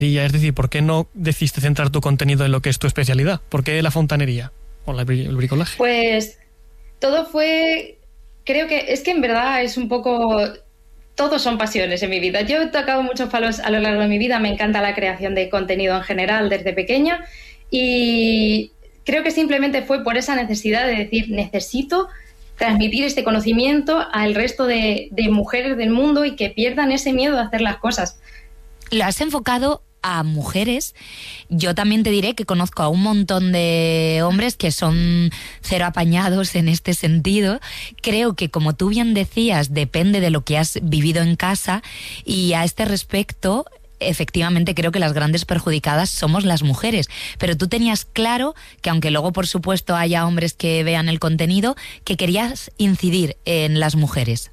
Es decir, ¿por qué no decidiste centrar tu contenido en lo que es tu especialidad? ¿Por qué la fontanería o el bricolaje? Pues todo fue... Creo que es que en verdad es un poco... Todos son pasiones en mi vida. Yo he tocado muchos palos a lo largo de mi vida. Me encanta la creación de contenido en general desde pequeña y creo que simplemente fue por esa necesidad de decir, necesito transmitir este conocimiento al resto de mujeres del mundo y que pierdan ese miedo a hacer las cosas. Lo has enfocado a mujeres. Yo también te diré que conozco a un montón de hombres que son cero apañados en este sentido. Creo que, como tú bien decías, depende de lo que has vivido en casa, y a este respecto, efectivamente, creo que las grandes perjudicadas somos las mujeres. Pero tú tenías claro que, aunque luego, por supuesto, haya hombres que vean el contenido, que querías incidir en las mujeres.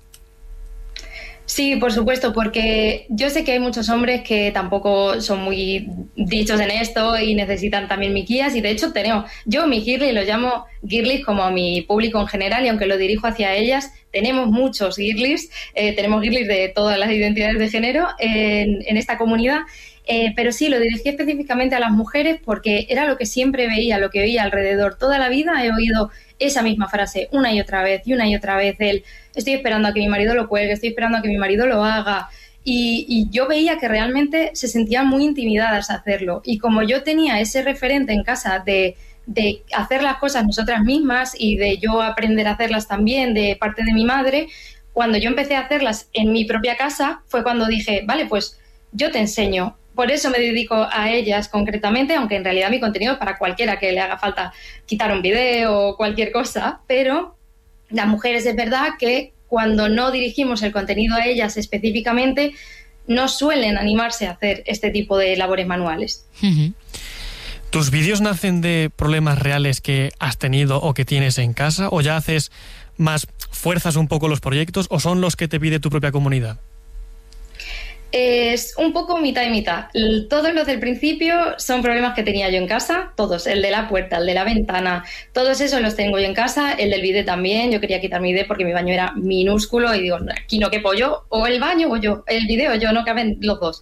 Sí, por supuesto, porque yo sé que hay muchos hombres que tampoco son muy dichos en esto y necesitan también mi guías, y de hecho yo mi girly lo llamo girlies como a mi público en general, y aunque lo dirijo hacia ellas, tenemos muchos girlies, tenemos girlies de todas las identidades de género en esta comunidad. Pero sí, lo dirigí específicamente a las mujeres porque era lo que siempre veía, lo que veía alrededor. Toda la vida he oído esa misma frase una y otra vez, el estoy esperando a que mi marido lo cuelgue, estoy esperando a que mi marido lo haga. Y yo veía que realmente se sentían muy intimidadas a hacerlo. Y como yo tenía ese referente en casa de hacer las cosas nosotras mismas y de yo aprender a hacerlas también de parte de mi madre, cuando yo empecé a hacerlas en mi propia casa fue cuando dije, vale, pues yo te enseño. Por eso me dedico a ellas concretamente, aunque en realidad mi contenido es para cualquiera que le haga falta quitar un video o cualquier cosa, pero las mujeres es verdad que cuando no dirigimos el contenido a ellas específicamente, no suelen animarse a hacer este tipo de labores manuales. Uh-huh. ¿Tus vídeos nacen de problemas reales que has tenido o que tienes en casa, o ya haces más, fuerzas un poco los proyectos, o son los que te pide tu propia comunidad? Es un poco mitad y mitad. Todos los del principio son problemas que tenía yo en casa, todos, el de la puerta, el de la ventana, todos esos los tengo yo en casa, el del bidet también. Yo quería quitar mi bidet porque mi baño era minúsculo y digo, aquí no quepo yo, o el baño o yo, el bidet o yo, no caben los dos.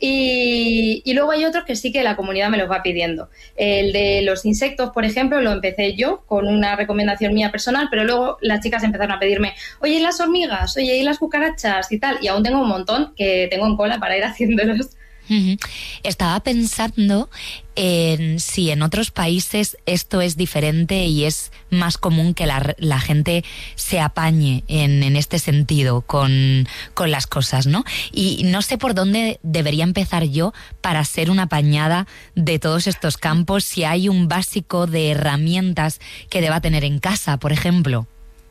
Y luego hay otros que sí que la comunidad me los va pidiendo. El de los insectos, por ejemplo, lo empecé yo con una recomendación mía personal, pero luego las chicas empezaron a pedirme, oye, ¿y las hormigas? Oye, ¿y las cucarachas? Y tal, y aún tengo un montón que tengo en cola para ir haciéndolos. Estaba pensando en si en otros países esto es diferente y es más común que la gente se apañe en este sentido con las cosas, ¿no? Y no sé por dónde debería empezar yo para ser una apañada de todos estos campos, si hay un básico de herramientas que deba tener en casa, por ejemplo.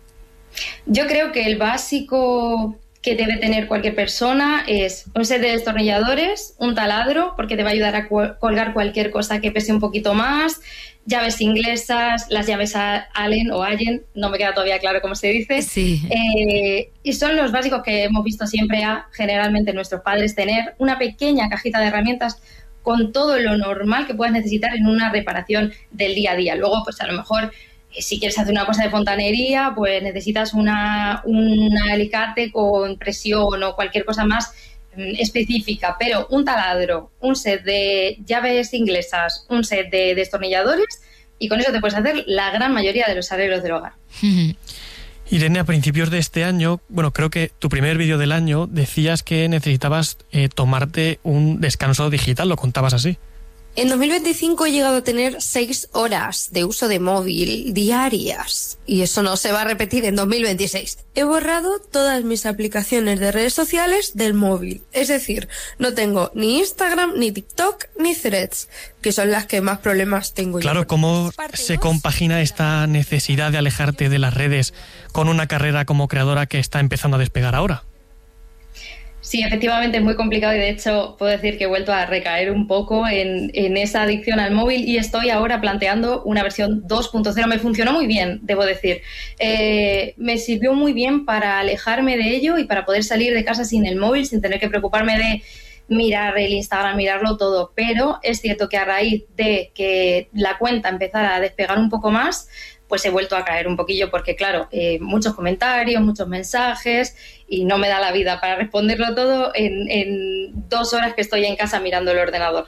Yo creo que el básico que debe tener cualquier persona es un set de destornilladores, un taladro, porque te va a ayudar a colgar cualquier cosa que pese un poquito más, llaves inglesas, las llaves Allen o Allen, no me queda todavía claro cómo se dice. Sí. Y son los básicos que hemos visto siempre generalmente nuestros padres tener, una pequeña cajita de herramientas con todo lo normal que puedas necesitar en una reparación del día a día. Luego, pues a lo mejor, si quieres hacer una cosa de fontanería, pues necesitas un alicate con presión o cualquier cosa más específica, pero un taladro, un set de llaves inglesas, un set de destornilladores, y con eso te puedes hacer la gran mayoría de los arreglos del hogar. Irene, a principios de este año, bueno, creo que tu primer vídeo del año, decías que necesitabas tomarte un descanso digital, lo contabas así. En 2025 he llegado a tener 6 horas de uso de móvil diarias y eso no se va a repetir en 2026. He borrado todas mis aplicaciones de redes sociales del móvil, es decir, no tengo ni Instagram, ni TikTok, ni Threads, que son las que más problemas tengo. Claro, ¿cómo se compagina esta necesidad de alejarte de las redes con una carrera como creadora que está empezando a despegar ahora? Sí, efectivamente es muy complicado y de hecho puedo decir que he vuelto a recaer un poco en esa adicción al móvil y estoy ahora planteando una versión 2.0. Me funcionó muy bien, debo decir. Me sirvió muy bien para alejarme de ello y para poder salir de casa sin el móvil, sin tener que preocuparme mirar el Instagram, mirarlo todo, pero es cierto que a raíz de que la cuenta empezara a despegar un poco más, pues he vuelto a caer un poquillo porque, claro, muchos comentarios, muchos mensajes y no me da la vida para responderlo todo en 2 horas que estoy en casa mirando el ordenador.